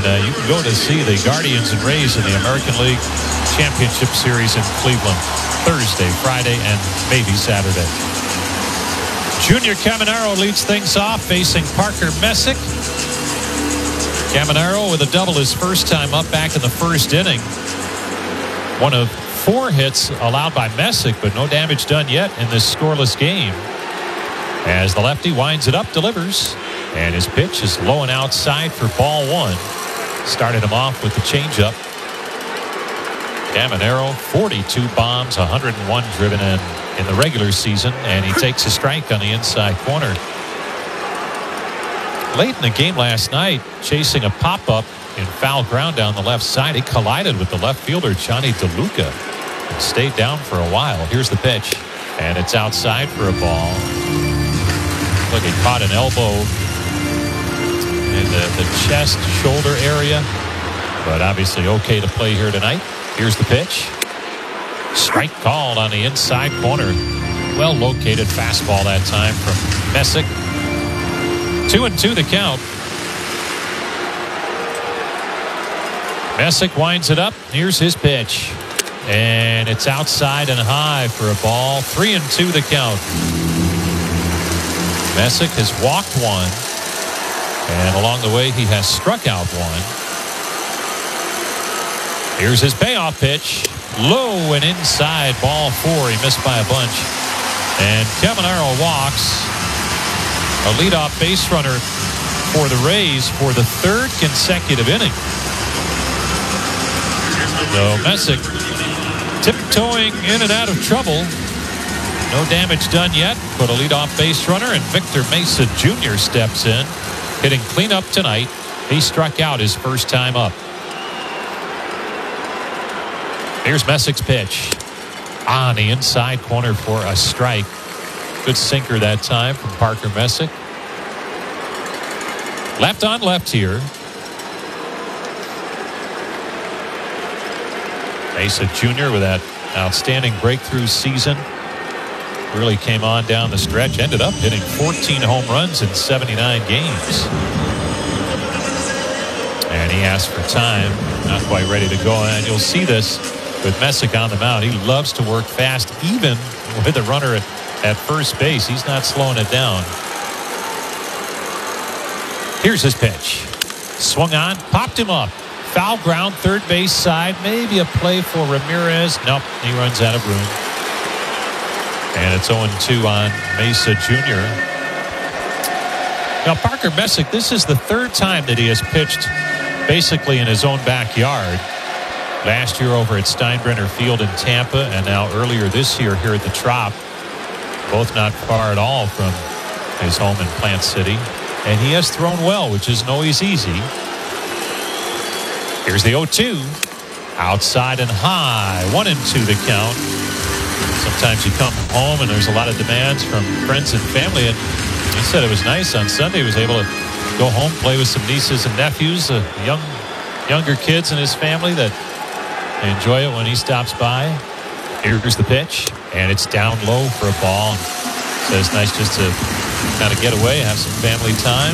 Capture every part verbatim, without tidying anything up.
And uh, you can go to see the Guardians and Rays in the American League Championship Series in Cleveland Thursday, Friday, and maybe Saturday. Junior Caminero leads things off, facing Parker Messick. Caminero with a double his first time up back in the first inning. One of four hits allowed by Messick, but no damage done yet in this scoreless game. As the lefty winds it up, delivers, and his pitch is low and outside for ball one. Started him off with the changeup. Caminero, forty-two bombs, one hundred one driven in in the regular season, and he takes a strike on the inside corner. Late in the game last night, chasing a pop-up in foul ground down the left side, he collided with the left fielder, Johnny DeLuca, and stayed down for a while. Here's the pitch, and it's outside for a ball. Look, he caught an elbow in the, the chest, shoulder area, but obviously okay to play here tonight. Here's the pitch. Strike called on the inside corner. Well located fastball that time from Messick. Two and two the count. Messick winds it up. Here's his pitch. And it's outside and high for a ball. Three and two the count. Messick has walked one. And along the way, he has struck out one. Here's his payoff pitch. Low and inside, ball four. He missed by a bunch. And Caminero walks. A leadoff base runner for the Rays for the third consecutive inning. So Messick tiptoeing in and out of trouble. No damage done yet, but a leadoff base runner, and Victor Mesa Junior steps in, hitting cleanup tonight. He struck out his first time up. Here's Messick's pitch. On the inside corner for a strike. Good sinker that time from Parker Messick. Left on left here. Mesa Junior with that outstanding breakthrough season. Really came on down the stretch. Ended up hitting fourteen home runs in seventy-nine games. And he asked for time. Not quite ready to go. And you'll see this with Messick on the mound. He loves to work fast, even with a runner at, at first base. He's not slowing it down. Here's his pitch. Swung on, popped him up. Foul ground, third base side. Maybe a play for Ramirez. Nope, he runs out of room. And it's oh and two on Mesa Junior Now, Parker Messick, this is the third time that he has pitched basically in his own backyard. Last year over at Steinbrenner Field in Tampa, and now earlier this year here at the Trop. Both not far at all from his home in Plant City. And he has thrown well, which isn't always easy. Here's the oh two. Outside and high. One and two the count. Sometimes you come home and there's a lot of demands from friends and family. And he said it was nice on Sunday. He was able to go home, play with some nieces and nephews, uh, young, younger kids in his family that they enjoy it when he stops by. Here's the pitch, and it's down low for a ball. So it's nice just to kind of get away, have some family time.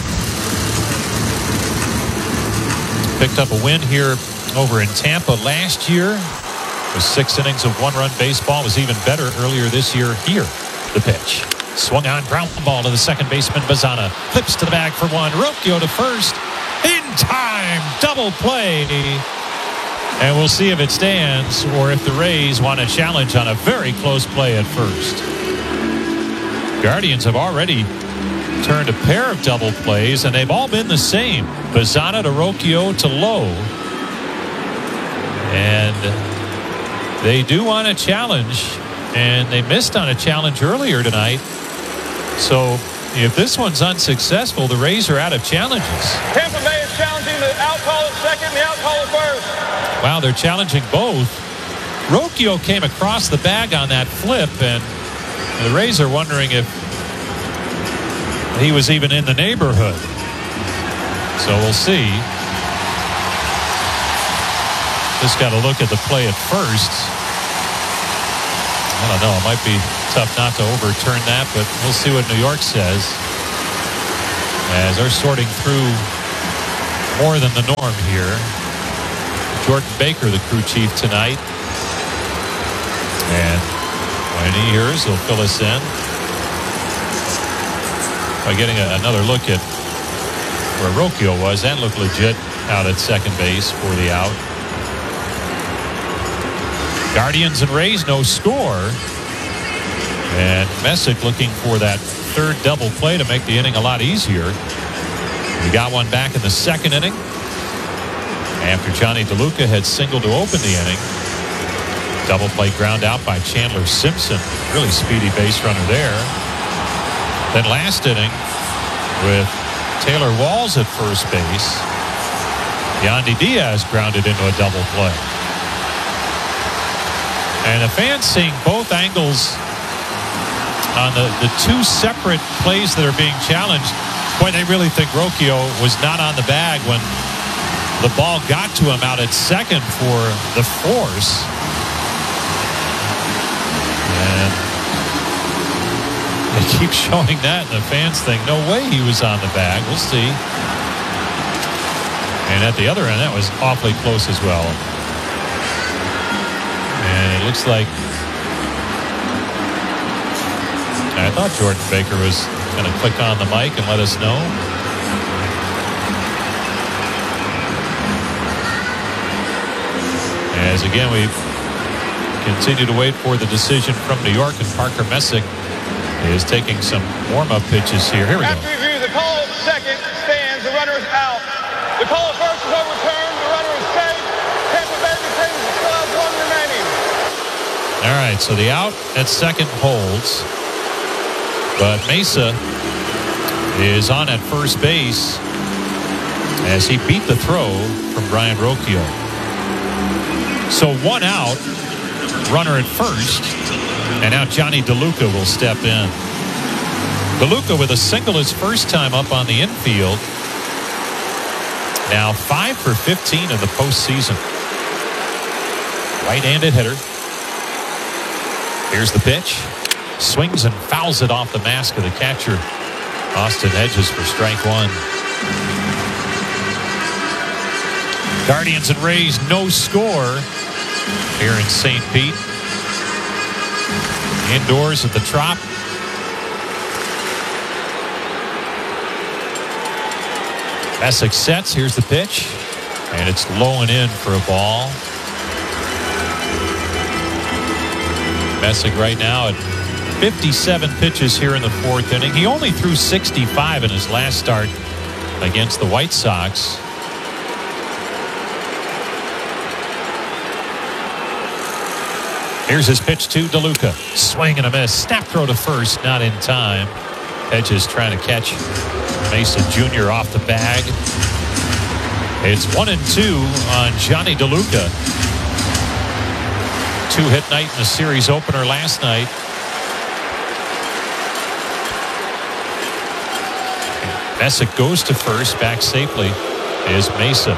Picked up a win here over in Tampa last year. It was six innings of one-run baseball. It was even better earlier this year here. The pitch. Swung on, ground ball to the second baseman, Bazana. Flips to the bag for one. Rocchio to first. In time. Double play. And we'll see if it stands or if the Rays want a challenge on a very close play at first. Guardians have already turned a pair of double plays, and they've all been the same. Bazana to Rocchio to Lowe. And they do want a challenge, and they missed on a challenge earlier tonight. So if this one's unsuccessful, the Rays are out of challenges. Tampa Bay is challenging the out call at second and the out call at first. Wow, they're challenging both. Rocchio came across the bag on that flip, and the Rays are wondering if he was even in the neighborhood. So we'll see. Just got to look at the play at first. I don't know. It might be tough not to overturn that, but we'll see what New York says. As they're sorting through more than the norm here. Jordan Baker, the crew chief tonight. And when he hears, he'll fill us in by getting a, another look at where Rocchio was. That looked legit out at second base for the out. Guardians and Rays, no score. And Messick looking for that third double play to make the inning a lot easier. He got one back in the second inning after Johnny DeLuca had singled to open the inning. Double play ground out by Chandler Simpson. Really speedy base runner there. Then last inning with Taylor Walls at first base, Yandy Diaz grounded into a double play. And the fans seeing both angles on the, the two separate plays that are being challenged. Boy, they really think Rocchio was not on the bag when the ball got to him out at second for the force. And they keep showing that, and the fans think, no way he was on the bag. We'll see. And at the other end, that was awfully close as well. And it looks like, I thought Jordan Baker was going to click on the mic and let us know. As again, we continue to wait for the decision from New York, and Parker Messick is taking some warm-up pitches here. Here we go. After review, the call at second stands. The runner is out. The call at first is overturned. The runner is safe. Tampa Bay retains the still has one remaining. All right, so the out at second holds. But Mesa is on at first base as he beat the throw from Brian Rocchio. So one out, runner at first, and now Johnny DeLuca will step in. DeLuca with a single his first time up on the infield. Now five for fifteen in the postseason. Right-handed hitter. Here's the pitch. Swings and fouls it off the mask of the catcher, Austin Hedges, for strike one. Guardians and Rays, no score here in Saint Pete. Indoors at the Trop. Messick sets. Here's the pitch. And it's low and in for a ball. Messick right now at fifty-seven pitches here in the fourth inning. He only threw sixty-five in his last start against the White Sox. Here's his pitch to DeLuca. Swing and a miss. Snap throw to first, not in time. Hedges trying to catch Mesa Junior off the bag. It's one and two on Johnny DeLuca. Two-hit night in the series opener last night. Messick goes to first. Back safely is Mesa.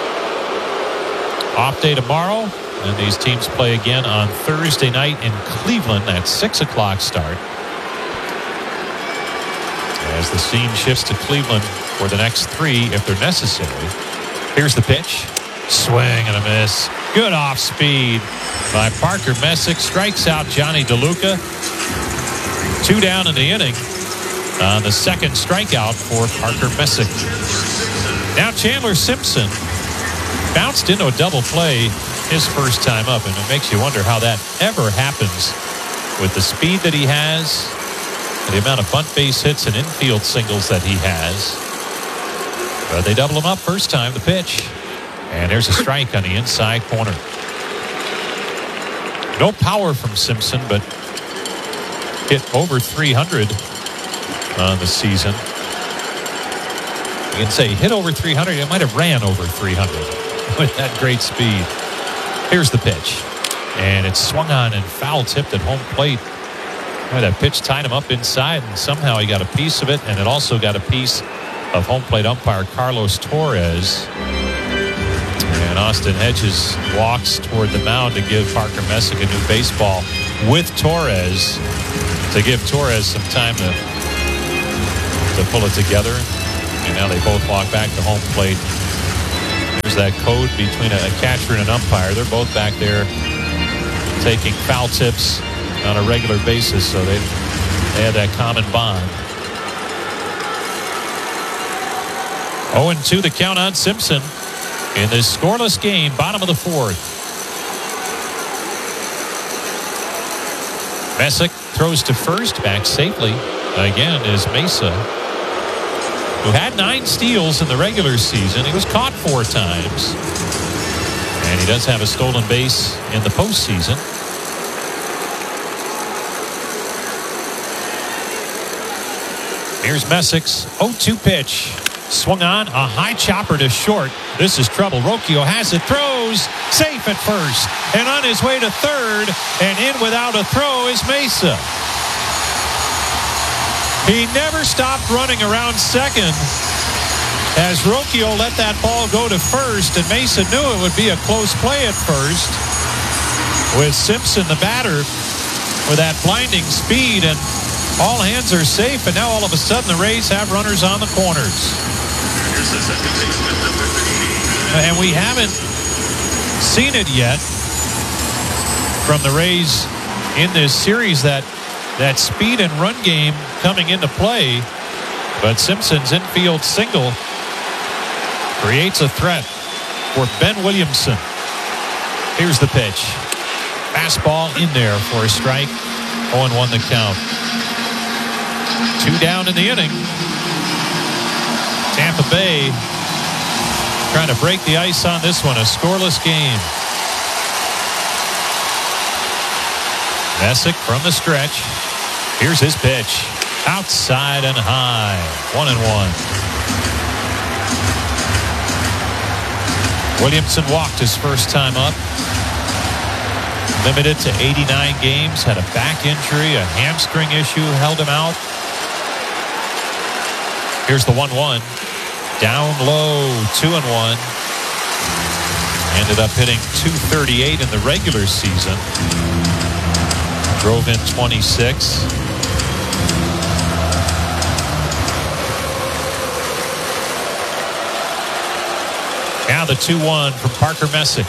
Off day tomorrow, and these teams play again on Thursday night in Cleveland at six o'clock start. As the scene shifts to Cleveland for the next three, if they're necessary. Here's the pitch. Swing and a miss. Good off speed by Parker Messick. Strikes out Johnny DeLuca. Two down in the inning on the second strikeout for Parker Messick. Now Chandler Simpson bounced into a double play his first time up, and it makes you wonder how that ever happens with the speed that he has, the amount of bunt base hits and infield singles that he has. But they double him up first time. The pitch. And there's a strike on the inside corner. No power from Simpson, but hit over three hundred on the season. You can say hit over three hundred. It might have ran over three hundred with that great speed. Here's the pitch. And it's swung on and foul tipped at home plate. Boy, that pitch tied him up inside, and somehow he got a piece of it, and it also got a piece of home plate umpire Carlos Torres. And Austin Hedges walks toward the mound to give Parker Messick a new baseball with Torres to give Torres some time to, to pull it together. And now they both walk back to home plate. There's that code between a, a catcher and an umpire. They're both back there taking foul tips on a regular basis, so they, they have that common bond. oh and two the count on Simpson in this scoreless game, bottom of the fourth. Messick throws to first, back safely. Again is Mesa, who had nine steals in the regular season. He was caught four times. And he does have a stolen base in the postseason. Here's Messick's oh two pitch. Swung on, a high chopper to short. This is trouble. Rocchio has it, throws, safe at first. And on his way to third, and in without a throw is Mesa. He never stopped running around second as Rocchio let that ball go to first, and Mesa knew it would be a close play at first with Simpson, the batter, with that blinding speed, and all hands are safe, and now all of a sudden the Rays have runners on the corners. And we haven't seen it yet from the Rays in this series, that that speed and run game coming into play. But Simpson's infield single creates a threat for Ben Williamson. Here's the pitch. Fastball in there for a strike. oh and one the count. Two down in the inning. Tampa Bay trying to break the ice on this one. A scoreless game. Messick from the stretch. Here's his pitch. Outside and high. One and one. Williamson walked his first time up. Limited to eighty-nine games. Had a back injury. A hamstring issue held him out. Here's the one one. Down low. Two and one. Ended up hitting two thirty-eight in the regular season. Drove in twenty-six. Now the two one from Parker Messick.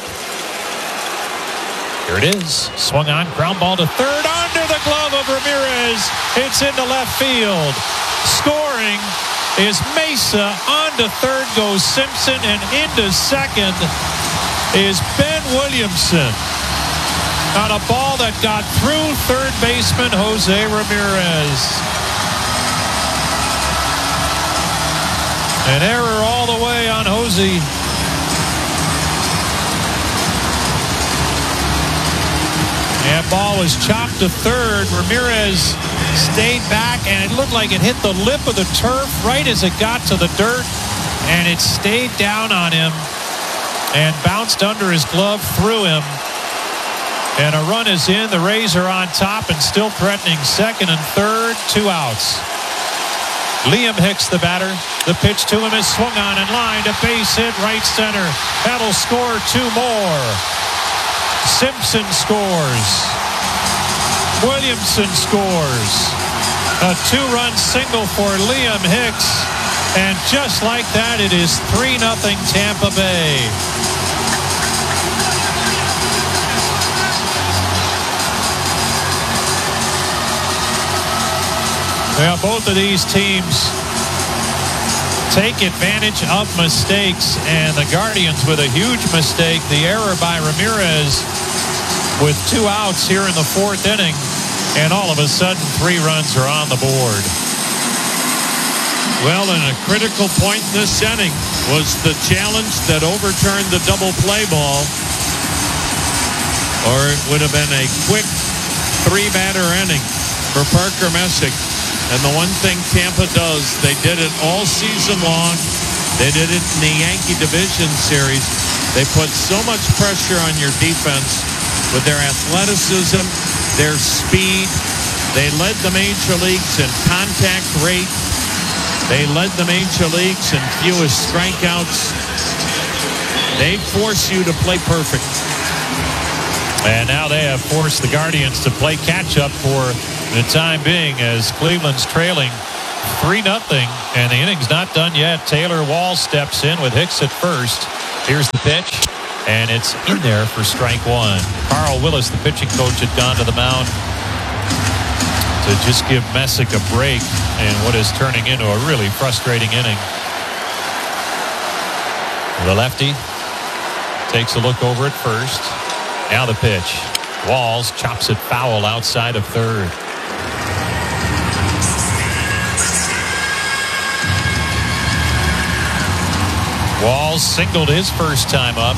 Here it is. Swung on. Ground ball to third. Under the glove of Ramirez. It's into left field. Scoring is Mesa. On to third goes Simpson. And into second is Ben Williamson. On a ball that got through third baseman Jose Ramirez. An error all the way on Jose. That ball was chopped to third. Ramirez stayed back, and it looked like it hit the lip of the turf right as it got to the dirt, and it stayed down on him and bounced under his glove through him. And a run is in. The Rays are on top and still threatening second and third. Two outs. Liam Hicks, the batter. The pitch to him is swung on and lined. A base hit right center. That'll score two more. Simpson scores. Williamson scores. A two-run single for Liam Hicks. And just like that, it is three nothing Tampa Bay. Well, both of these teams take advantage of mistakes, and the Guardians with a huge mistake, the error by Ramirez with two outs here in the fourth inning, and all of a sudden three runs are on the board. Well, and a critical point in this inning was the challenge that overturned the double play ball, or it would have been a quick three-batter inning for Parker Messick. And the one thing Tampa does, they did it all season long. They did it in the Yankee Division Series. They put so much pressure on your defense with their athleticism, their speed. They led the major leagues in contact rate. They led the major leagues in fewest strikeouts. They force you to play perfect. And now they have forced the Guardians to play catch-up for the time being as Cleveland's trailing three nothing, and the inning's not done yet. Taylor Wall steps in with Hicks at first. Here's the pitch, and it's in there for strike one. Carl Willis, the pitching coach, had gone to the mound to just give Messick a break in what is turning into a really frustrating inning. The lefty takes a look over at first. Now the pitch. Walls chops it foul outside of third. Walls singled his first time up.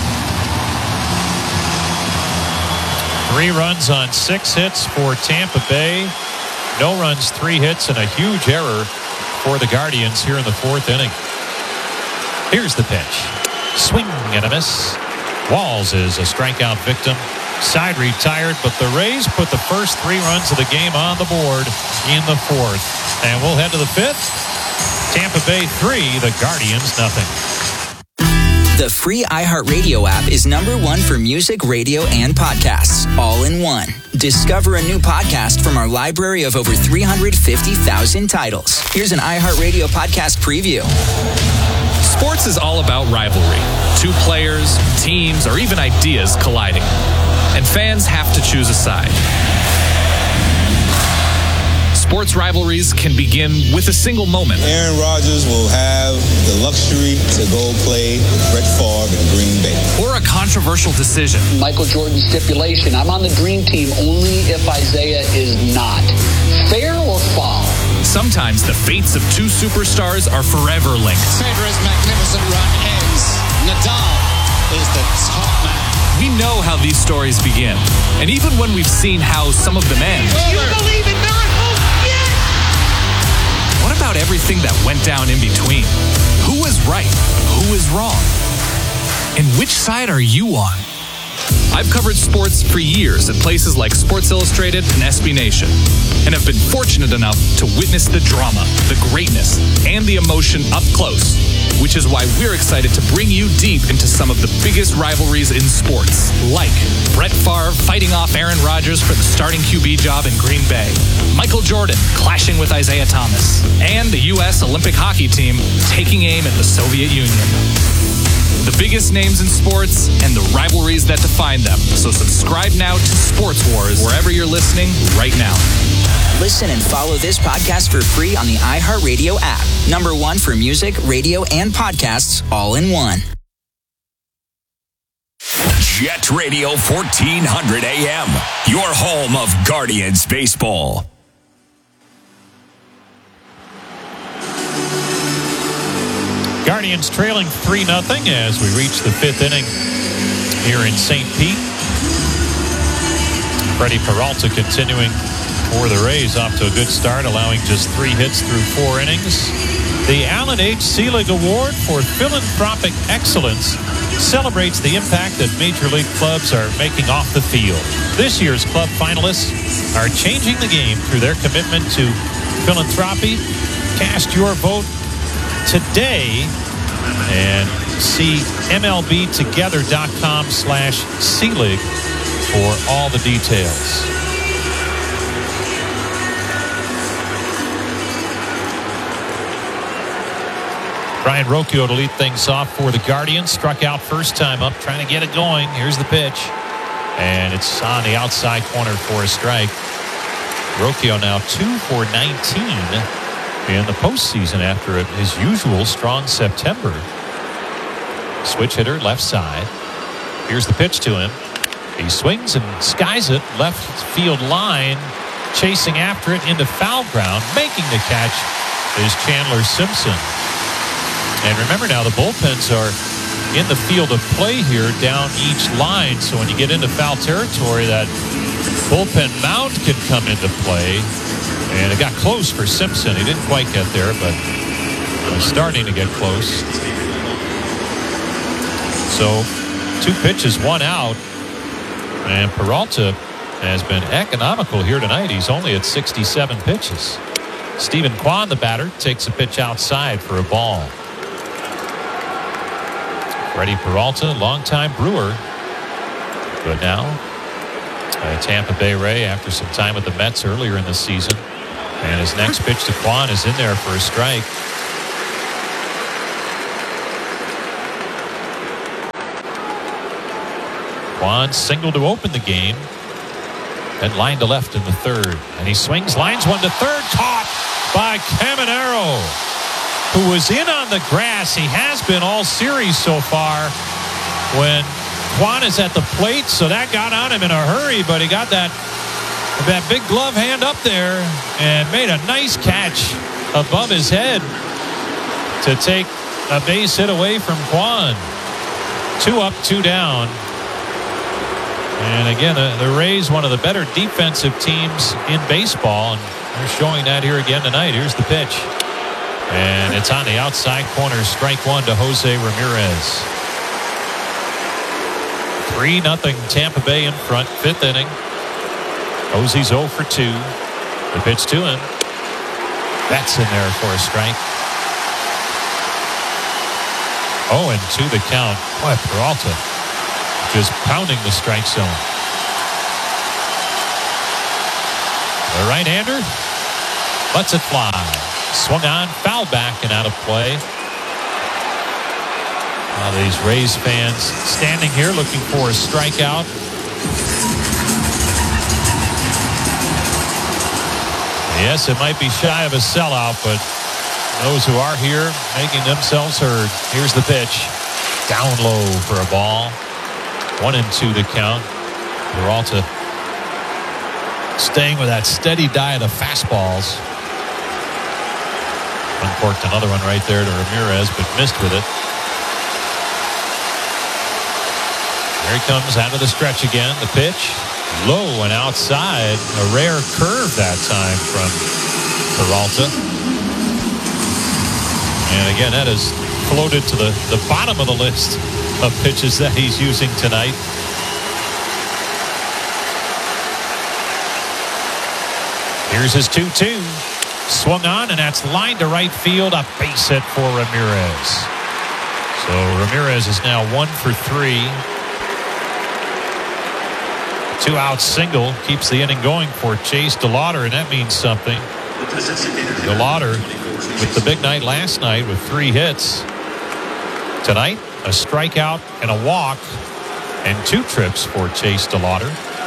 Three runs on six hits for Tampa Bay. No runs, three hits, and a huge error for the Guardians here in the fourth inning. Here's the pitch. Swing and a miss. Walls is a strikeout victim. Side retired, but the Rays put the first three runs of the game on the board in the fourth. And we'll head to the fifth. Tampa Bay three, the Guardians nothing. The free iHeartRadio app is number one for music, radio, and podcasts, all in one. Discover a new podcast from our library of over three hundred fifty thousand titles. Here's an iHeartRadio podcast preview. Sports is all about rivalry. Two players, teams, or even ideas colliding. And fans have to choose a side. Sports rivalries can begin with a single moment. Aaron Rodgers will have the luxury to go play Brett Favre in Green Bay. Or a controversial decision. Michael Jordan's stipulation, I'm on the dream team only if Isaiah is not. Fair or foul? Sometimes the fates of two superstars are forever linked. Federer's magnificent run ends. Nadal is the top man. We know how these stories begin. And even when we've seen how some of them end. You believe in miracles? Yes! What about everything that went down in between? Who was right? Who is wrong? And which side are you on? I've covered sports for years at places like Sports Illustrated and S B Nation, and have been fortunate enough to witness the drama, the greatness, and the emotion up close, which is why we're excited to bring you deep into some of the biggest rivalries in sports, like Brett Favre fighting off Aaron Rodgers for the starting Q B job in Green Bay, Michael Jordan clashing with Isaiah Thomas, and the U S Olympic hockey team taking aim at the Soviet Union. The biggest names in sports and the rivalries that define them. So subscribe now to Sports Wars wherever you're listening right now. Listen and follow this podcast for free on the iHeartRadio app. Number one for music, radio, and podcasts, all in one. Jet Radio fourteen hundred A M, your home of Guardians baseball. Guardians trailing three nothing as we reach the fifth inning here in Saint Pete. Freddie Peralta continuing for the Rays, off to a good start, allowing just three hits through four innings. The Alan H. Selig Award for Philanthropic Excellence celebrates the impact that Major League clubs are making off the field. This year's club finalists are changing the game through their commitment to philanthropy. Cast your vote today and see MLBtogether.com slash Selig for all the details. Brian Rocchio to lead things off for the Guardians. Struck out first time up, trying to get it going. Here's the pitch. And it's on the outside corner for a strike. Rocchio now two for nineteen in the postseason after his usual strong September. Switch hitter, left side. Here's the pitch to him. He swings and skies it left field line, chasing after it into foul ground. Making the catch is Chandler Simpson. And remember now, the bullpens are in the field of play here down each line. So when you get into foul territory, that bullpen mound can come into play. And it got close for Simpson. He didn't quite get there, but it was starting to get close. So two pitches, one out. And Peralta has been economical here tonight. He's only at sixty-seven pitches. Stephen Kwan, the batter, takes a pitch outside for a ball. Freddie Peralta, longtime Brewer. Good now. Uh, Tampa Bay Ray after some time with the Mets earlier in the season. And his next pitch to Kwan is in there for a strike. Juan singled to open the game. Then line to left in the third. And he swings, lines one to third. Caught by Caminero, who was in on the grass. He has been all series so far when Juan is at the plate. So that got on him in a hurry. But he got that, that big glove hand up there and made a nice catch above his head to take a base hit away from Juan. Two up, two down. And again, uh, the Rays, one of the better defensive teams in baseball, and they're showing that here again tonight. Here's the pitch. And it's on the outside corner. Strike one to Jose Ramirez. three nothing Tampa Bay in front, fifth inning. Jose's oh for two. The pitch to him. That's in there for a strike. oh and two the count. Boy, Peralta just pounding the strike zone. The right-hander lets it fly. Swung on, foul back and out of play. Now these Rays fans standing here looking for a strikeout. Yes, it might be shy of a sellout, but those who are here making themselves heard. Here's the pitch. Down low for a ball. One and two the count. Peralta staying with that steady diet of fastballs. Uncorked another one right there to Ramirez, but missed with it. Here he comes out of the stretch again. The pitch low and outside. A rare curve that time from Peralta. And again, that has floated to the, the bottom of the list of pitches that he's using tonight. Here's his two two. Swung on, and that's line to right field. A base hit for Ramirez. So Ramirez is now one for three. Two out single keeps the inning going for Chase DeLauter, and that means something. DeLauter with the big night last night with three hits. Tonight, a strikeout and a walk and two trips for Chase DeLauter.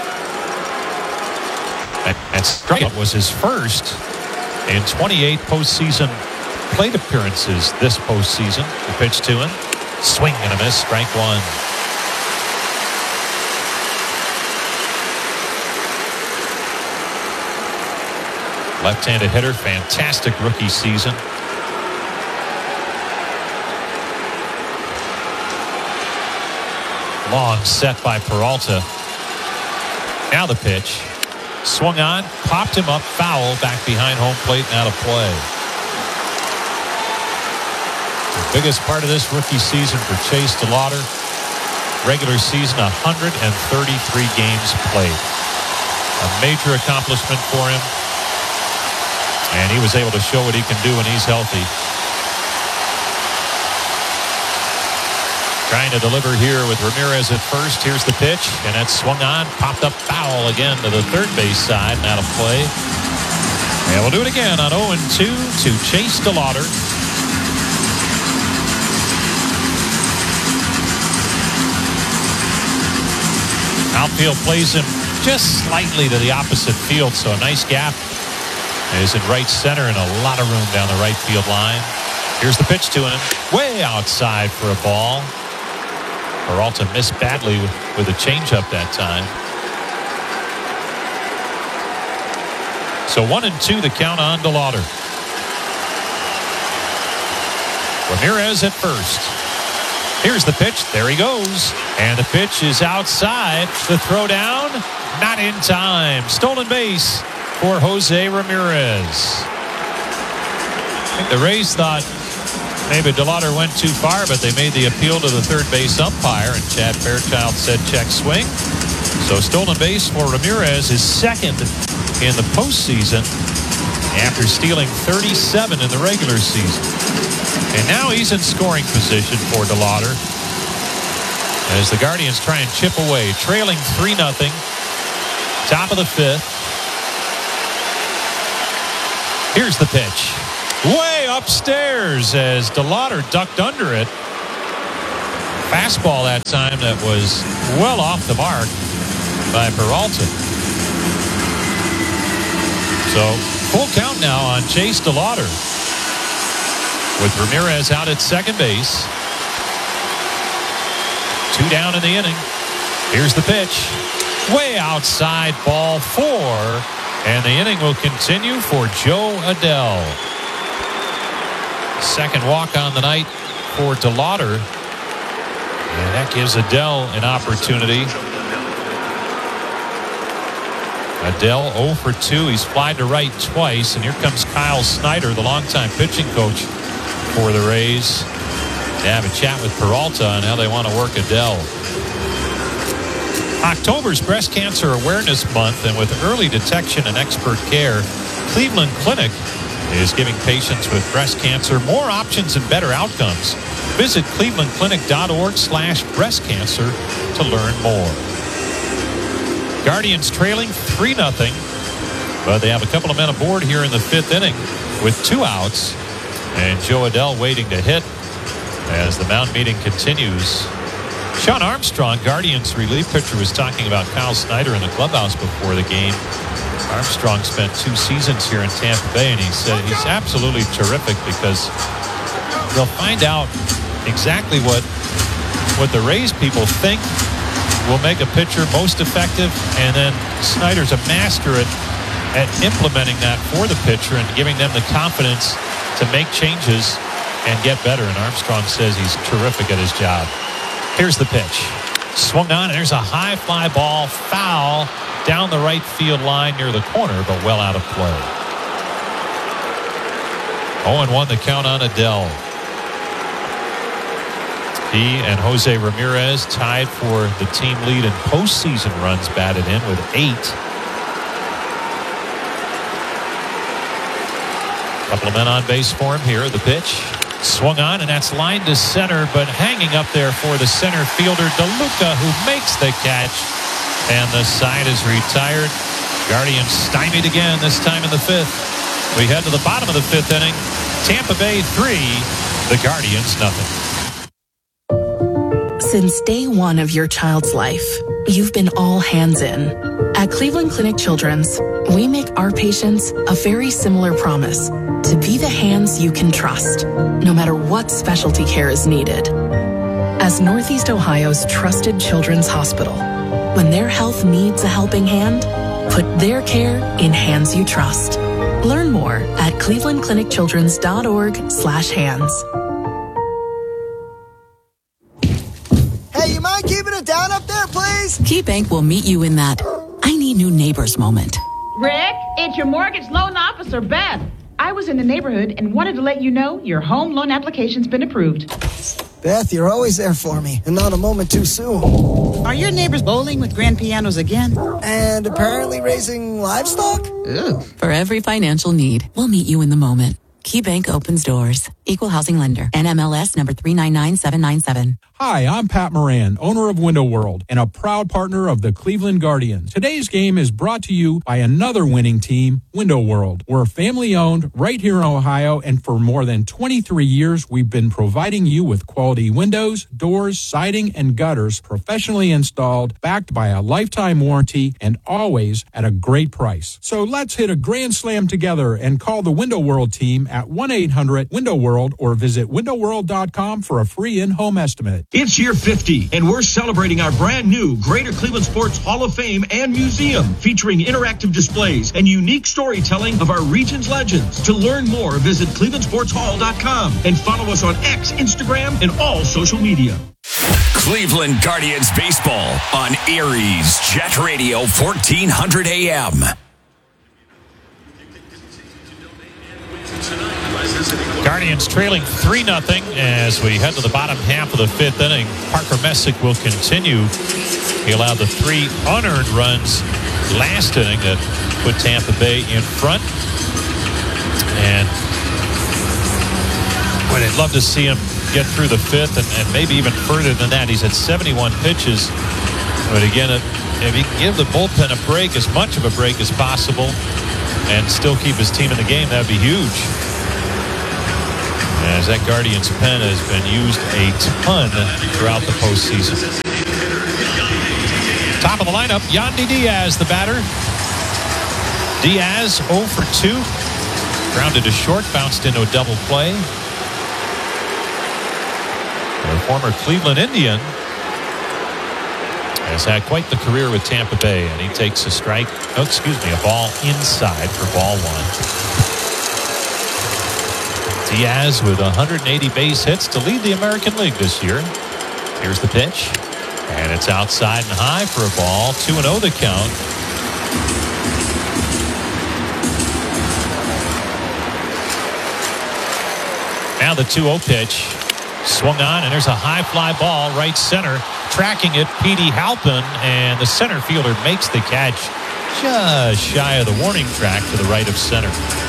And, and strikeout was his first in twenty-eight postseason plate appearances this postseason. The pitch to him. Swing and a miss. Strike one. Left-handed hitter. Fantastic rookie season. Long set by Peralta. Now the pitch. Swung on, popped him up, foul, back behind home plate and out of play. The biggest part of this rookie season for Chase DeLauter, regular season, one hundred thirty-three games played. A major accomplishment for him, and he was able to show what he can do when he's healthy. Trying to deliver here with Ramirez at first. Here's the pitch, and that's swung on, popped up foul again to the third base side and out of play. And we'll do it again on oh and two to Chase DeLauter. Outfield plays him just slightly to the opposite field, so a nice gap. Is in right center and a lot of room down the right field line. Here's the pitch to him, way outside for a ball. Peralta missed badly with, with a changeup that time. So one and two the count on DeLauter. Ramirez at first. Here's the pitch. There he goes. And the pitch is outside. The throw down, not in time. Stolen base for Jose Ramirez. I think the Rays thought maybe DeLauter went too far, but they made the appeal to the third base umpire, and Chad Fairchild said check swing. So stolen base for Ramirez is second in the postseason after stealing thirty-seven in the regular season. And now he's in scoring position for DeLauter as the Guardians try and chip away, trailing three nothing. Top of the fifth. Here's the pitch. Way upstairs as DeLauter ducked under it. Fastball that time that was well off the mark by Peralta. So full count now on Chase DeLauder with Ramirez out at second base. Two down in the inning. Here's the pitch. Way outside, ball four. And the inning will continue for Joe Adell. Second walk on the night for DeLauder. And that gives Adell an opportunity. Adell oh for two. He's flied to right twice. And here comes Kyle Snyder, the longtime pitching coach for the Rays, to have a chat with Peralta on how they want to work Adell. October's Breast Cancer Awareness Month, and with early detection and expert care, Cleveland Clinic is giving patients with breast cancer more options and better outcomes. Visit clevelandclinic.org slash breast cancer to learn more. Guardians trailing three nothing, but they have a couple of men aboard here in the fifth inning with two outs, and Joe Adell waiting to hit as the mound meeting continues. Sean Armstrong, Guardians relief pitcher, was talking about Kyle Snyder in the clubhouse before the game. Armstrong spent two seasons here in Tampa Bay, and he said he's absolutely terrific because they'll find out exactly what what the Rays people think will make a pitcher most effective, and then Snyder's a master at, at implementing that for the pitcher and giving them the confidence to make changes and get better. And Armstrong says he's terrific at his job. Here's the pitch. Swung on, and there's a high fly ball, foul down the right field line near the corner, but well out of play. oh and one the count on Adell. He and Jose Ramirez tied for the team lead in postseason runs batted in with eight. Couple of men on base for him here. The pitch. Swung on, and that's lined to center, but hanging up there for the center fielder, DeLuca, who makes the catch. And the side is retired. Guardians stymied again, this time in the fifth. We head to the bottom of the fifth inning. Tampa Bay three, the Guardians nothing. Since day one of your child's life, you've been all hands in. At Cleveland Clinic Children's, we make our patients a very similar promise: to be the hands you can trust, no matter what specialty care is needed. As Northeast Ohio's trusted children's hospital, when their health needs a helping hand, put their care in hands you trust. Learn more at clevelandclinicchildrens.org slash hands. Hey, you mind keeping it down up there, please? KeyBank will meet you in that I need new neighbors moment. Rick, it's your mortgage loan officer, Beth. I was in the neighborhood and wanted to let you know your home loan application's been approved. Beth, you're always there for me, and not a moment too soon. Are your neighbors bowling with grand pianos again? And apparently raising livestock? Ooh. For every financial need, we'll meet you in the moment. KeyBank opens doors. Equal housing lender. N M L S number three nine nine seven nine seven. Hi, I'm Pat Moran, owner of Window World and a proud partner of the Cleveland Guardians. Today's game is brought to you by another winning team, Window World. We're family-owned right here in Ohio, and for more than twenty-three years, we've been providing you with quality windows, doors, siding, and gutters professionally installed, backed by a lifetime warranty, and always at a great price. So let's hit a grand slam together and call the Window World team at one eight hundred window world or visit window world dot com for a free in-home estimate. It's year fifty, and we're celebrating our brand new Greater Cleveland Sports Hall of Fame and Museum, featuring interactive displays and unique storytelling of our region's legends. To learn more, visit cleveland sports hall dot com and follow us on X, Instagram, and all social media. Cleveland Guardians baseball on Erie's Jet Radio fourteen hundred A M. Guardians trailing three nothing as we head to the bottom half of the fifth inning. Parker Messick will continue. He allowed the three unearned runs last inning that put Tampa Bay in front. And boy, I'd love to see him get through the fifth and, and maybe even further than that. He's at seventy-one pitches. But again, if he can give the bullpen a break, as much of a break as possible, and still keep his team in the game, that would be huge. as that Guardians pen has been used a ton throughout the postseason. Top of the lineup, Yandy Diaz, the batter. Diaz oh for two. Grounded to short, bounced into a double play. The former Cleveland Indian has had quite the career with Tampa Bay, and he takes a strike, oh, excuse me, a ball inside for ball one. Diaz with one hundred eighty base hits to lead the American League this year. Here's the pitch, and it's outside and high for a ball. two and oh the count. Now the two oh pitch. Swung on, and there's a high fly ball right center. Tracking it, Petey Halpin, and the center fielder makes the catch just shy of the warning track to the right of center.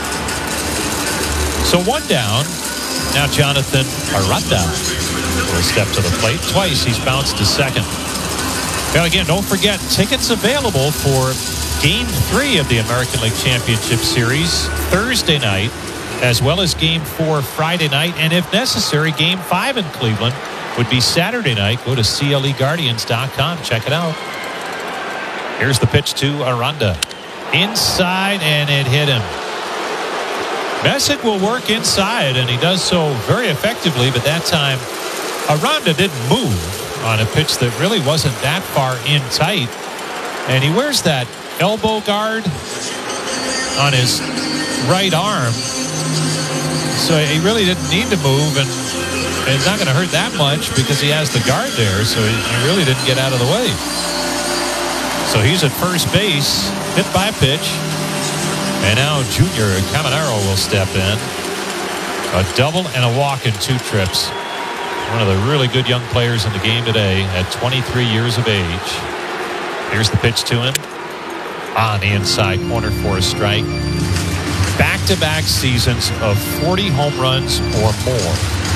So one down. Now Jonathan Aranda will step to the plate. Twice he's bounced to second. Now again, don't forget, tickets available for Game three of the American League Championship Series Thursday night, as well as Game four Friday night, and if necessary, Game five in Cleveland would be Saturday night. Go to C L E Guardians dot com. Check it out. Here's the pitch to Aranda. Inside, and it hit him. Messick will work inside, and he does so very effectively, but that time Aranda didn't move on a pitch that really wasn't that far in tight. And he wears that elbow guard on his right arm. So he really didn't need to move, and it's not going to hurt that much because he has the guard there, so he really didn't get out of the way. So he's at first base, hit by a pitch, and now Junior Caminero will step in. A double and a walk in two trips. One of the really good young players in the game today at twenty-three years of age. Here's the pitch to him. On the inside corner for a strike. Back-to-back seasons of forty home runs or more.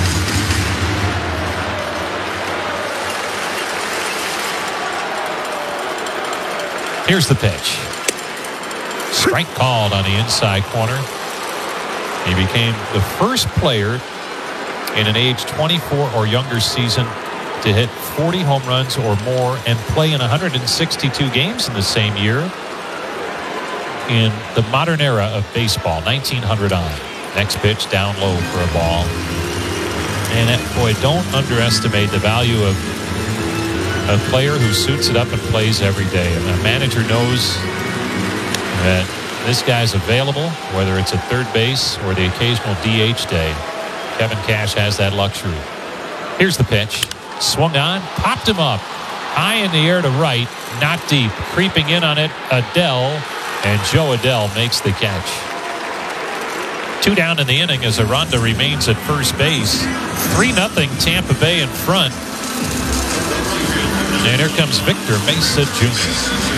Here's the pitch. Strike called on the inside corner. He became the first player in an age twenty-four or younger season to hit forty home runs or more and play in one hundred sixty-two games in the same year. In the modern era of baseball, nineteen hundred on. Next pitch down low for a ball. And that, boy, don't underestimate the value of a player who suits it up and plays every day. And a manager knows that this guy's available, whether it's at third base or the occasional D H day. Kevin Cash has that luxury. Here's the pitch. Swung on, popped him up. High in the air to right, not deep. Creeping in on it, Adele. And Joe Adele makes the catch. Two down in the inning as Aranda remains at first base. three nothing Tampa Bay in front. And here comes Victor Mesa Junior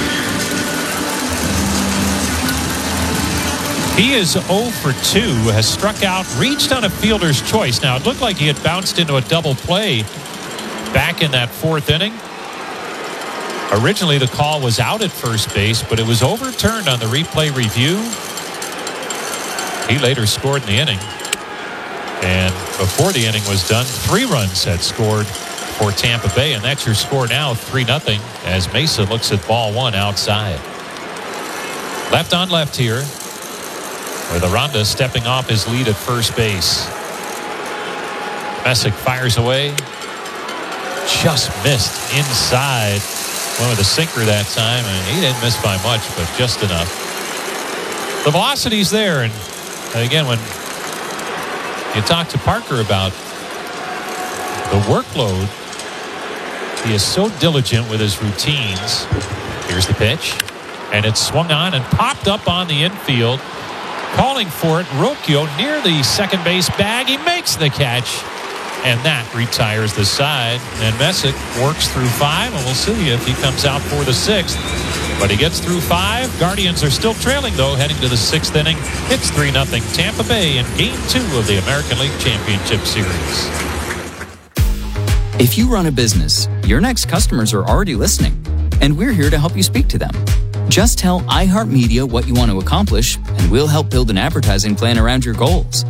He is oh for two, has struck out, reached on a fielder's choice. Now, it looked like he had bounced into a double play back in that fourth inning. Originally, the call was out at first base, but it was overturned on the replay review. He later scored in the inning. And before the inning was done, three runs had scored for Tampa Bay, and that's your score now, three nothing, as Mesa looks at ball one outside. Left on left here, with Aranda stepping off his lead at first base. Messick fires away. Just missed inside. Went with a sinker that time, and he didn't miss by much, but just enough. The velocity's there, and again, when you talk to Parker about the workload, he is so diligent with his routines. Here's the pitch, and it's swung on and popped up on the infield. Calling for it, Rocchio near the second base bag. He makes the catch. And that retires the side. And Messick works through five, and we'll see if he comes out for the sixth. But he gets through five. Guardians are still trailing, though, heading to the sixth inning. It's three nothing Tampa Bay in Game two of the American League Championship Series. If you run a business, your next customers are already listening, and we're here to help you speak to them. Just tell iHeartMedia what you want to accomplish, and we'll help build an advertising plan around your goals.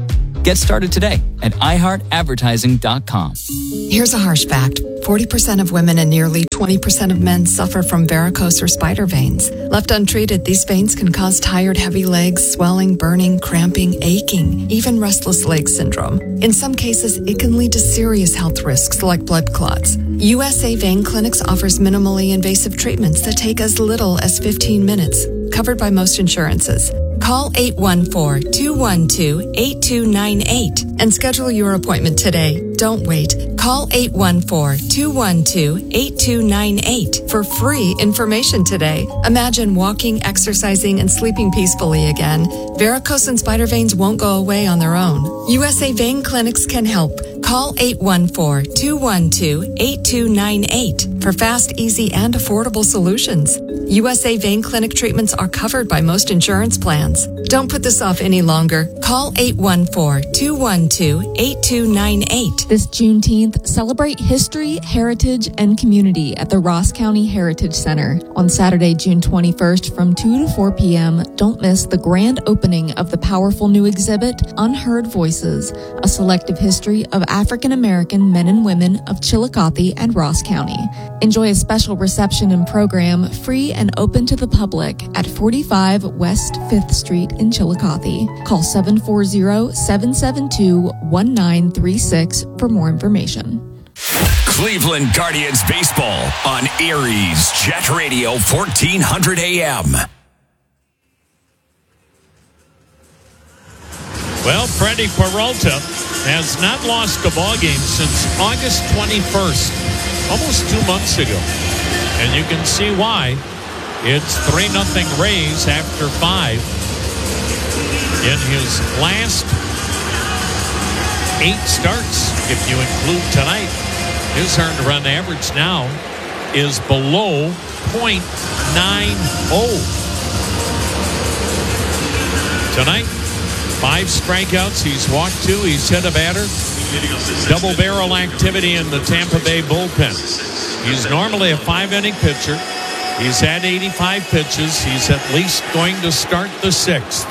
Get started today at i heart advertising dot com. Here's a harsh fact. forty percent of women and nearly twenty percent of men suffer from varicose or spider veins. Left untreated, these veins can cause tired, heavy legs, swelling, burning, cramping, aching, even restless leg syndrome. In some cases, it can lead to serious health risks like blood clots. U S A Vein Clinics offers minimally invasive treatments that take as little as fifteen minutes, covered by most insurances. Call eight one four, two one two, eight two nine eight and schedule your appointment today. Don't wait. Call eight one four, two one two, eight two nine eight for free information today. Imagine walking, exercising, and sleeping peacefully again. Varicose and spider veins won't go away on their own. U S A Vein Clinics can help. Call eight one four, two one two, eight two nine eight for fast, easy, and affordable solutions. U S A Vein Clinic treatments are covered by most insurance plans. Don't put this off any longer. Call eight one four, two one two, eight two nine eight. This Juneteenth, celebrate history, heritage, and community at the Ross County Heritage Center. On Saturday, June twenty-first from two to four p.m., don't miss the grand opening of the powerful new exhibit, Unheard Voices, a selective history of African American men and women of Chillicothe and Ross County. Enjoy a special reception and program, free and open to the public, at forty-five West fifth Street in Chillicothe. Call seven four zero, seven seven two, one nine three six for more information. Cleveland Guardians baseball on Aries Jet Radio fourteen hundred A M. Well, Freddie Peralta has not lost a ball game since August twenty-first, almost two months ago. And you can see why. It's three nothing Rays after five. In his last eight starts, if you include tonight, his earned run average now is below point nine oh. Tonight, five strikeouts. He's walked two. He's hit a batter. Double barrel activity in the Tampa Bay bullpen. He's normally a five-inning pitcher. He's had eighty-five pitches. He's at least going to start the sixth.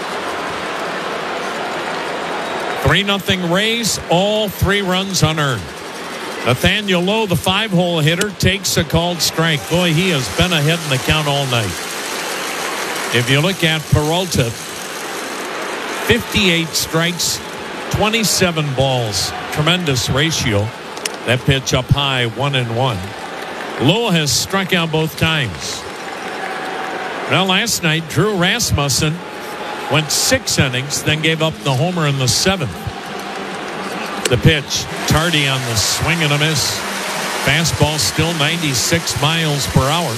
three nothing Rays, all three runs unearned. Nathaniel Lowe, the five-hole hitter, takes a called strike. Boy, he has been ahead in the count all night. If you look at Peralta, fifty-eight strikes, twenty-seven balls. Tremendous ratio. That pitch up high, one and one. Lowe has struck out both times. Well, last night, Drew Rasmussen went six innings, then gave up the homer in the seventh. The pitch, Tardy on the swing and a miss. Fastball still ninety-six miles per hour.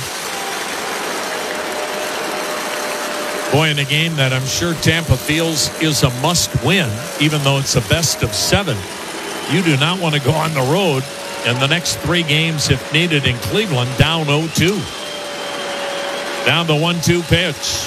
Boy, in a game that I'm sure Tampa feels is a must-win, even though it's a best of seven, you do not want to go on the road in the next three games, if needed, in Cleveland, down oh two. Down the one two pitch.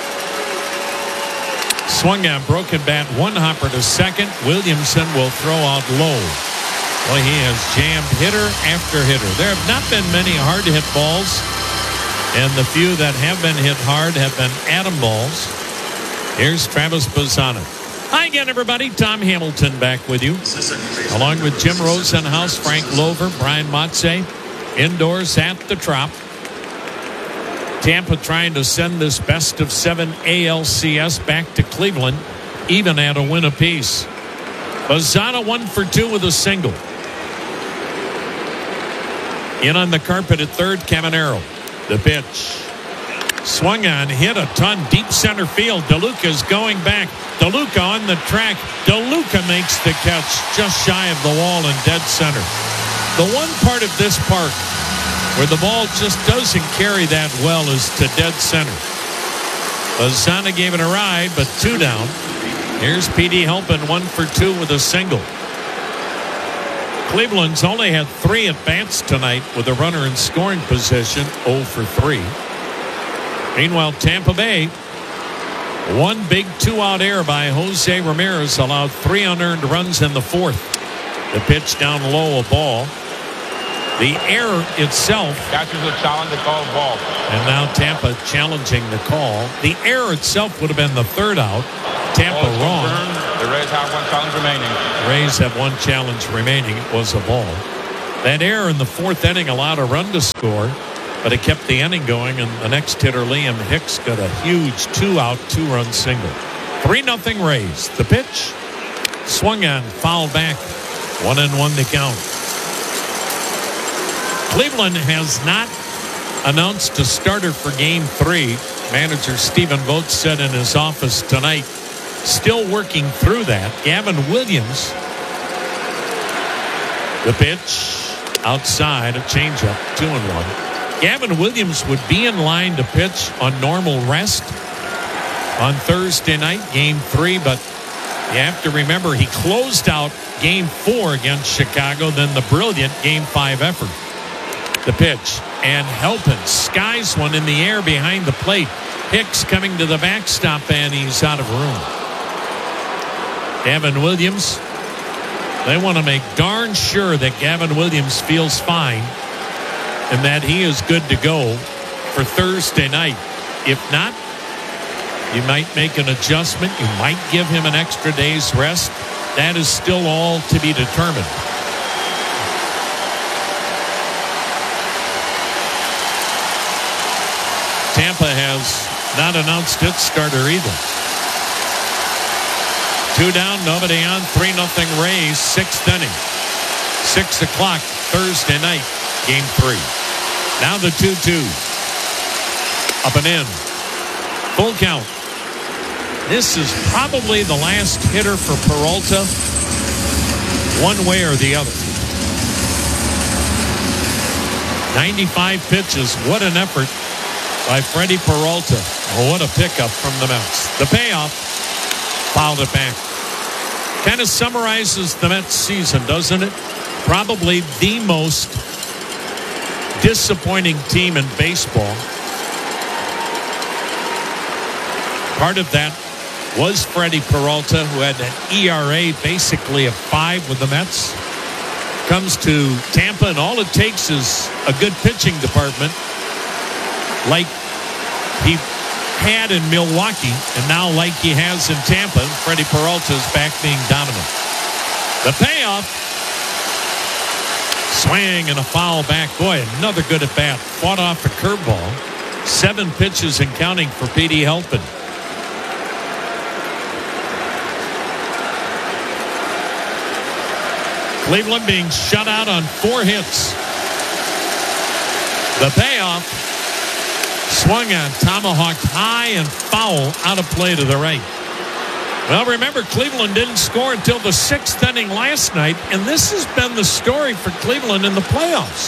Swung on, broken bat, one hopper to second. Williamson will throw out low. Boy, he has jammed hitter after hitter. There have not been many hard-hit balls, and the few that have been hit hard have been atom balls. Here's Travis Bazzana. Hi again, everybody. Tom Hamilton back with you, along with Jim Rosenhaus, Frank Lover, Brian Motze, indoors at the Trop. Tampa trying to send this best of seven A L C S back to Cleveland, even at a win apiece. Bazzana one for two with a single. In on the carpet at third, Caminero. The pitch. Swung on, hit a ton, deep center field. DeLuca's going back. DeLuca on the track. DeLuca makes the catch just shy of the wall in dead center. The one part of this park where the ball just doesn't carry that well is to dead center. Bazzana gave it a ride, but two down. Here's P D Helpin, one for two with a single. Cleveland's only had three at-bats tonight with a runner in scoring position, oh for three. Meanwhile, Tampa Bay, one big two-out error by Jose Ramirez allowed three unearned runs in the fourth. The pitch down low, a ball. The error itself. Catchers will challenge the call ball. And now Tampa challenging the call. The error itself would have been the third out. Tampa wrong. The Reds have one challenge remaining. Rays have one challenge remaining. It was a ball. That error in the fourth inning allowed a run to score, but it kept the inning going, and the next hitter, Liam Hicks, got a huge two-out, two-run single. three nothing Rays. The pitch, swung on, fouled back. One and one to count. Cleveland has not announced a starter for game three. Manager Stephen Vogt said in his office tonight, still working through that. Gavin Williams, the pitch, outside, a changeup, two and one. Gavin Williams would be in line to pitch on normal rest on Thursday night, game three, but you have to remember he closed out game four against Chicago, then the brilliant game five effort. The pitch, and Helpin skies one in the air behind the plate. Hicks coming to the backstop, and he's out of room. Gavin Williams, they want to make darn sure that Gavin Williams feels fine and that he is good to go for Thursday night. If not, you might make an adjustment. You might give him an extra day's rest. That is still all to be determined. Tampa has not announced its starter either. Two down, nobody on, three nothing Rays, sixth inning. Six o'clock Thursday night, game three. Now the two two. Up and in. Full count. This is probably the last hitter for Peralta, one way or the other. ninety-five pitches. What an effort by Freddie Peralta. Oh, what a pickup from the Mets. The payoff, fouled it back. Kind of summarizes the Mets season, doesn't it? Probably the most disappointing team in baseball. Part of that was Freddie Peralta, who had an E R A basically of five with the Mets. Comes to Tampa, and all it takes is a good pitching department like he had in Milwaukee, and now like he has in Tampa. Freddie Peralta is back being dominant. The payoff, swing and a foul back. Boy, another good at bat. Fought off a curveball. Seven pitches and counting for P D Helpin. Cleveland being shut out on four hits. The payoff, swung on, tomahawked high and foul, out of play to the right. Well, remember, Cleveland didn't score until the sixth inning last night, and this has been the story for Cleveland in the playoffs.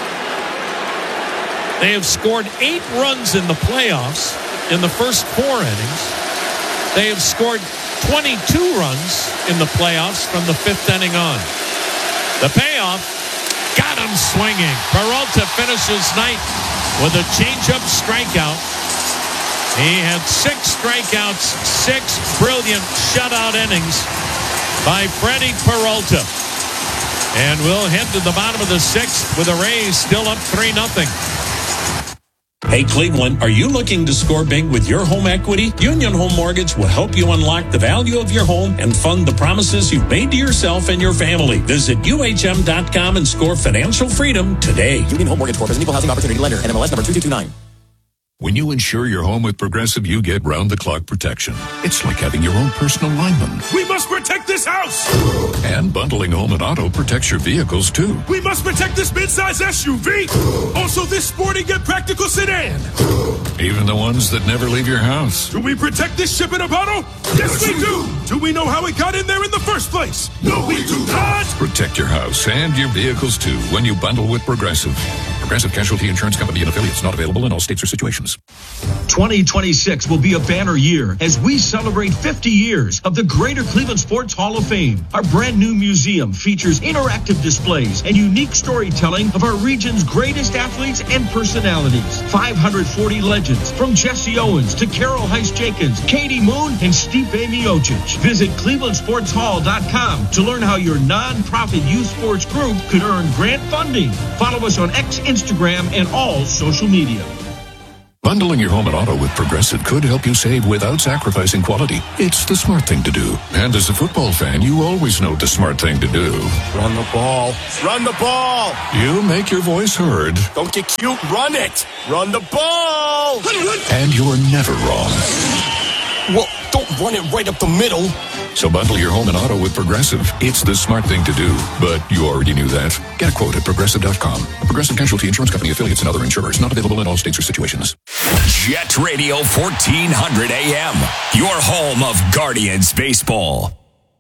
They have scored eight runs in the playoffs in the first four innings. They have scored twenty-two runs in the playoffs from the fifth inning on. The payoff, got him swinging. Peralta finishes night with a changeup strikeout. He had six strikeouts, six brilliant shutout innings by Freddie Peralta. And we'll head to the bottom of the sixth with the Rays still up three nothing. Hey, Cleveland, are you looking to score big with your home equity? Union Home Mortgage will help you unlock the value of your home and fund the promises you've made to yourself and your family. Visit U H M dot com and score financial freedom today. Union Home Mortgage Corp is an equal housing opportunity lender. N M L S number two two two nine. When you insure your home with Progressive, you get round-the-clock protection. It's like having your own personal lineman. We must protect this house! And bundling home and auto protects your vehicles, too. We must protect this midsize S U V! Also this sporty yet practical sedan! Even the ones that never leave your house. Do we protect this ship in a bottle? Yes, we do! Do we know how it got in there in the first place? No, we do not! Protect your house and your vehicles, too, when you bundle with Progressive. Progressive Casualty Insurance Company and affiliates, not available in all states or situations. twenty twenty-six will be a banner year as we celebrate fifty years of the Greater Cleveland Sports Hall of Fame. Our brand new museum features interactive displays and unique storytelling of our region's greatest athletes and personalities. five hundred forty legends from Jesse Owens to Carol Heiss-Jacobs, Katie Moon, and Stipe Miocic. Visit cleveland sports hall dot com to learn how your nonprofit youth sports group could earn grant funding. Follow us on X, Instagram, and all social media. Bundling your home and auto with Progressive could help you save without sacrificing quality. It's the smart thing to do. And as a football fan, you always know the smart thing to do. Run the ball. Run the ball. You make your voice heard. Don't get cute. Run it. Run the ball. And you're never wrong. Well, don't run it right up the middle. So bundle your home and auto with Progressive. It's the smart thing to do. But you already knew that. Get a quote at Progressive dot com. Progressive Casualty Insurance Company affiliates and other insurers. Not available in all states or situations. Jet Radio fourteen hundred A M. Your home of Guardians baseball.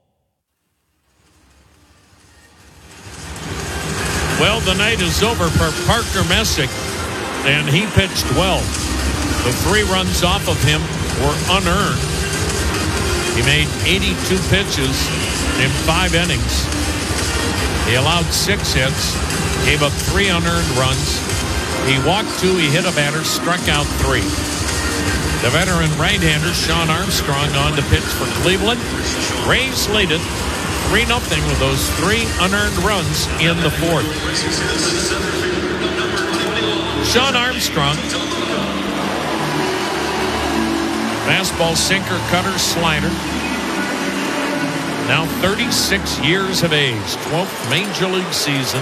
Well, the night is over for Parker Messick, and he pitched well. The three runs off of him were unearned. He made eighty-two pitches in five innings. He allowed six hits, gave up three unearned runs. He walked two, he hit a batter, struck out three. The veteran right-hander, Sean Armstrong, on to pitch for Cleveland. Rays lead it three nothing with those three unearned runs in the fourth. Sean Armstrong. Fastball, sinker, cutter, slider. Now thirty-six years of age, twelfth Major League season.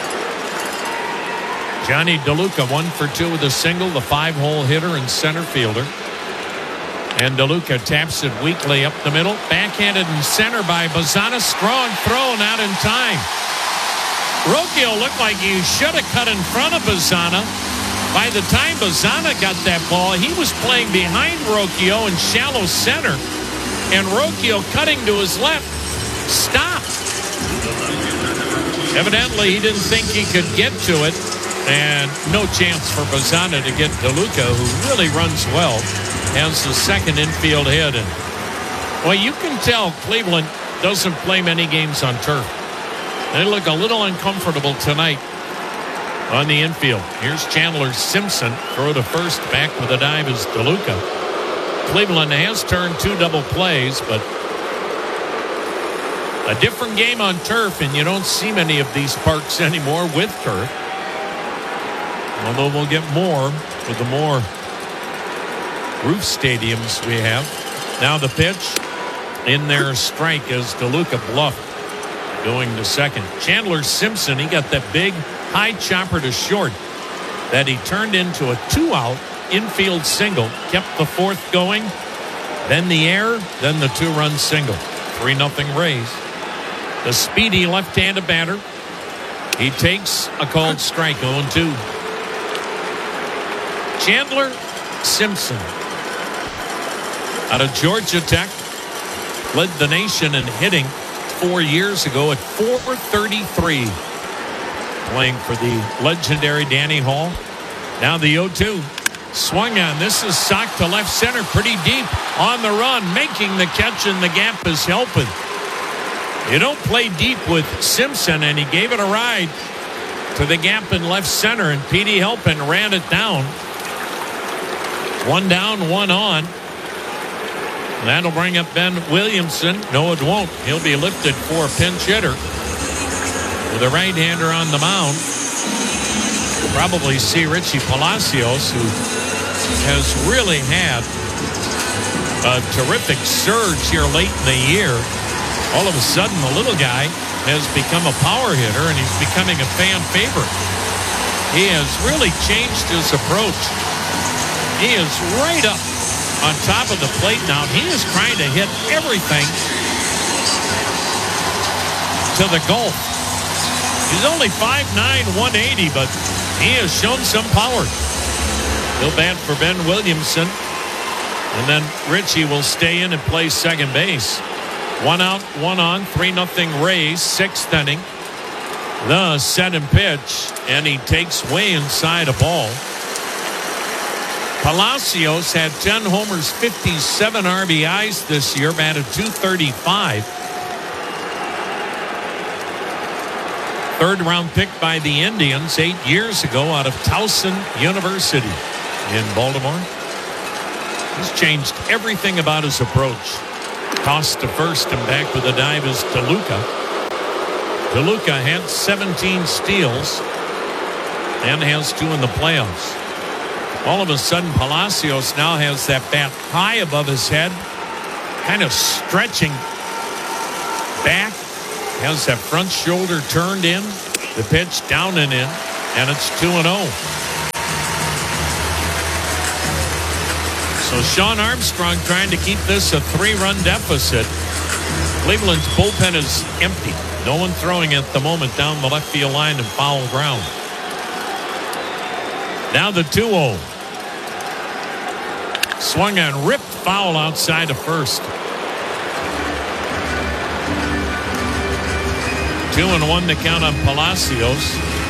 Johnny DeLuca, one for two with a single, the five-hole hitter and center fielder. And DeLuca taps it weakly up the middle. Backhanded in center by Bazzana. Strong throw, not in time. Rocchio looked like he should have cut in front of Bazzana. By the time Bazzana got that ball, he was playing behind Rocchio in shallow center. And Rocchio, cutting to his left, stopped. Evidently, he didn't think he could get to it. And no chance for Bazzana to get DeLuca, who really runs well, has the second infield hit. And, well, you can tell Cleveland doesn't play many games on turf. They look a little uncomfortable tonight on the infield. Here's Chandler Simpson. Throw to first, back with a dive is DeLuca. Cleveland has turned two double plays, but a different game on turf, and you don't see many of these parks anymore with turf. Although we'll get more with the more roof stadiums we have. Now the pitch in there, strike as DeLuca bluffed, going to second. Chandler Simpson, he got that big high chopper to short that he turned into a two-out infield single, kept the fourth going, then the error, then the two-run single. three nothing Rays. The speedy left-handed batter, he takes a called strike, oh and two. Chandler Simpson, out of Georgia Tech, led the nation in hitting four years ago at four thirty-three. Playing for the legendary Danny Hall. Now the oh two. Swung on. This is socked to left center pretty deep. On the run, making the catch, and the gap is helping. You don't play deep with Simpson, and he gave it a ride to the gap in left center, and Petey Helpin ran it down. One down, one on. That'll bring up Ben Williamson. No, it won't. He'll be lifted for a pinch hitter with a right-hander on the mound. We'll probably see Richie Palacios, who has really had a terrific surge here late in the year. All of a sudden, the little guy has become a power hitter, and he's becoming a fan favorite. He has really changed his approach. He is right up on top of the plate now. He is trying to hit everything to the Gulf. He's only five nine, one eighty, but he has shown some power. He'll bat for Ben Williamson, and then Richie will stay in and play second base. One out, one on, three nothing Rays, sixth inning. The set and pitch, and he takes way inside a ball. Palacios had ten homers, fifty-seven R B Is this year, batted two thirty-five. Third round pick by the Indians eight years ago out of Towson University in Baltimore. He's changed everything about his approach. Toss to first and back with a dive is DeLuca. DeLuca had seventeen steals and has two in the playoffs. All of a sudden, Palacios now has that bat high above his head, kind of stretching back, has that front shoulder turned in, the pitch down and in, and it's two and oh. So Sean Armstrong trying to keep this a three-run deficit. Cleveland's bullpen is empty. No one throwing at the moment down the left field line and foul ground. Now the two oh. Swung on, ripped foul outside of first. Two and one to count on Palacios.